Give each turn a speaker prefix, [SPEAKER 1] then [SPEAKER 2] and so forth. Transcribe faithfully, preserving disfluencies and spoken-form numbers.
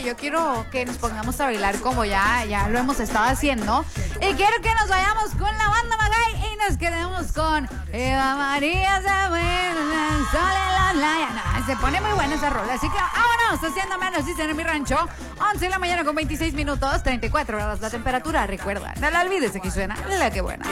[SPEAKER 1] yo quiero que nos pongamos a bailar como ya, ya lo hemos estado haciendo. Y quiero que nos vayamos con la banda Magay y nos quedemos con Eva María Samuel, Sol en la playa. No, se pone muy buena esa rola. Así que vámonos, haciendo menos, dicen en mi rancho. once de la mañana con veintiséis minutos, treinta y cuatro grados la temperatura. Recuerda, no la olvides, aquí suena La Que Buena.